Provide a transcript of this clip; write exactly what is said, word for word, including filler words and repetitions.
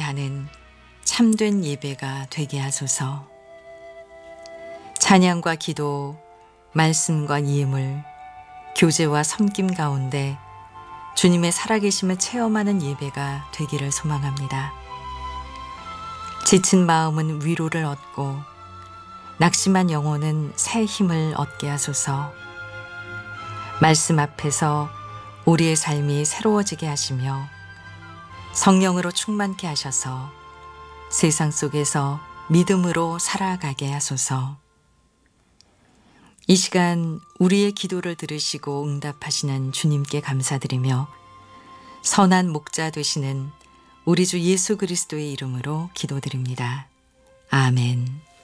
하는 참된 예배가 되게 하소서. 찬양과 기도, 말씀과 예물, 교제와 섬김 가운데 주님의 살아계심을 체험하는 예배가 되기를 소망합니다. 지친 마음은 위로를 얻고 낙심한 영혼은 새 힘을 얻게 하소서. 말씀 앞에서 우리의 삶이 새로워지게 하시며 성령으로 충만케 하셔서 세상 속에서 믿음으로 살아가게 하소서. 이 시간 우리의 기도를 들으시고 응답하시는 주님께 감사드리며 선한 목자 되시는 우리 주 예수 그리스도의 이름으로 기도드립니다. 아멘.